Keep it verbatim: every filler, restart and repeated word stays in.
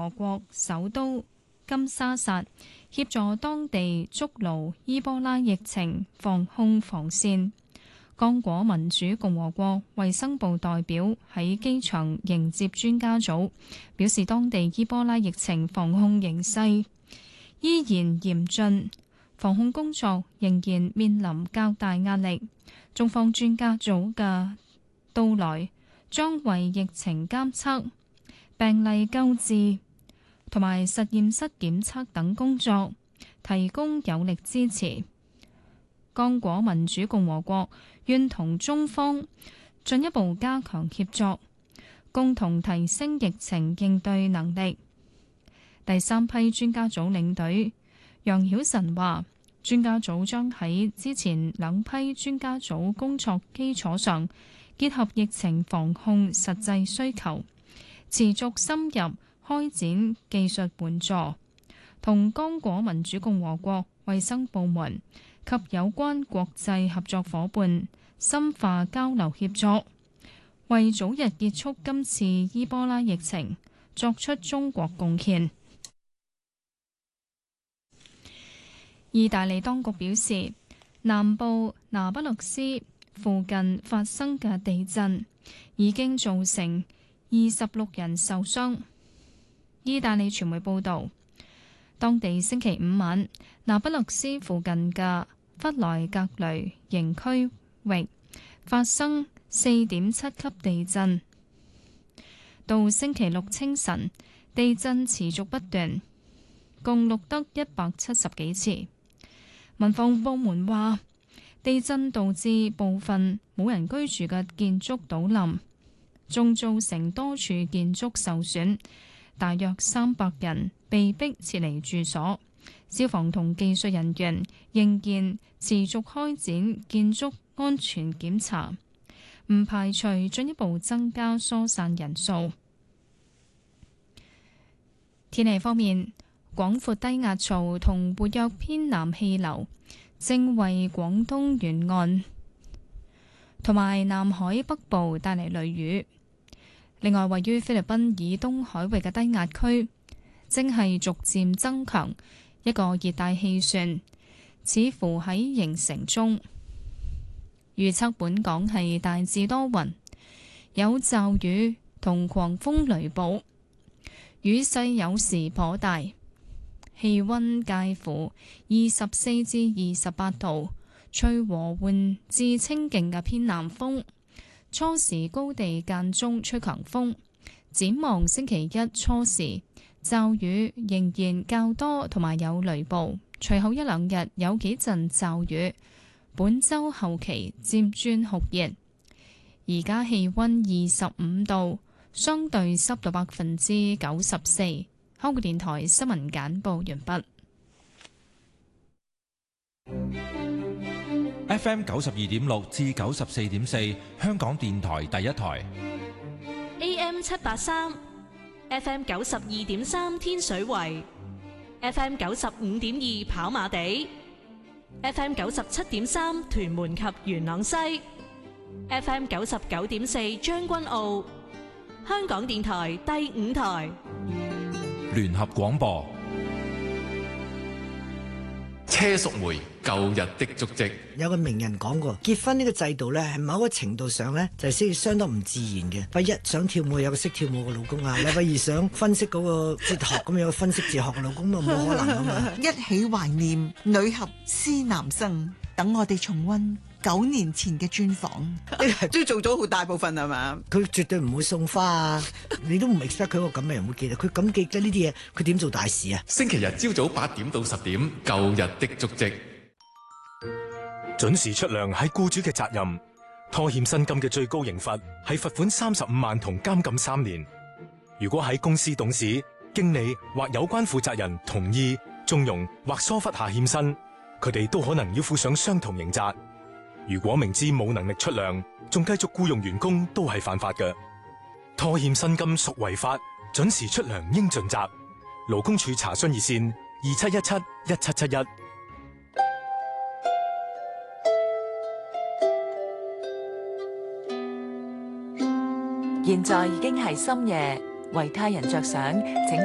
和國首都金沙薩，協助當地築牢伊波拉疫情防控防線。剛果民主共和國衛生部代表喺機場迎接專家組，表示當地伊波拉疫情防控形勢依然嚴峻，防控工作仍然面臨較大壓力。中方專家組嘅到來將為疫情監測、病例救治同埋實驗室檢測等工作提供有力支持。剛果民主共和國願同中方進一步加強協作，共同提升疫情應對能力。第三批專家組領隊楊曉晨話，專家組將喺之前兩批專家組工作基礎上，結合疫情防控實際需求，持續深入開展技術援助，同剛果民主共和國衛生部門及有關國際合作夥伴深化交流協作，為早日結束今次伊波拉疫情作出中國貢獻。意大利當局表示，南部那不勒斯附近發生嘅地震已經造成二十六人受傷。意大利傳媒報導，當地星期五晚那不勒斯附近嘅弗萊格雷營區域發生四點七級地震，到星期六清晨，地震持續不斷，共錄得一百七十幾次。民防部門話，地震導致部分冇人居住嘅建築倒冧，仲造成多處建築受損，大約三百人被迫撤離住所。消防同技術人員仍然持續開展建築安全檢查，唔排除進一步增加疏散人數。天氣方面，廣闊低壓槽同活躍偏南氣流正為廣東沿岸同埋南海北部帶嚟雷雨。另外，位於菲律賓以東海域嘅低壓區正係逐漸增強，一個熱帶氣旋似乎喺形成中。預測本港係大致多雲，有驟雨同狂風雷暴，雨勢有時頗大，氣溫介乎二十四至二十八度，吹和緩至清勁嘅偏南風，初時高地間中吹強風。展望星期一初時，驟雨仍然較多，同埋有雷暴，隨後一兩日有幾陣驟雨。本週後期漸轉酷熱，而家氣溫二十五度，相對濕度百分之九十四。香港電台新聞簡報完畢。 F M 九十二點六至九十四點四，香港電台第一台。 A M 七八三，F M 九十二點三天水圍，F M 九十五點二跑馬地。F M 九十七點三屯門及元朗西 ，F M 九十九點四將軍澳，香港電台第五台聯合廣播。 車淑梅舊日的足跡。 有個名人講過，結婚呢個制度呢，係某個程度上呢，就係先相當唔自然嘅。禮拜一想跳舞有個識跳舞嘅老公啊，禮拜二想分析嗰個哲學咁有個分析哲學嘅老公，咁冇可能啊嘛。 一起懷念女俠思男生，等我哋重溫九年前嘅專訪， 都做咗好大部分係嘛？ 佢絕對唔會送花啊！你都唔 expect 佢個咁嘅人會記得，佢咁記得呢啲嘢，佢點做大事啊？ 星期日朝早八點到十點，舊日的足跡。 準時出糧係僱主嘅責任，拖欠薪金嘅最高刑罰係罰款三十五萬同監禁三年。如果喺公司董事、經理或有關負責人同意、縱容或疏忽下欠薪，佢哋都可能要負上相同刑責。如果明知冇能力出糧，仲繼續僱傭員工，都係犯法嘅。拖欠薪金屬違法，準時出糧應盡責。勞工處查詢熱線二七一七一七七一。 現在已經係深夜，為他人着想，請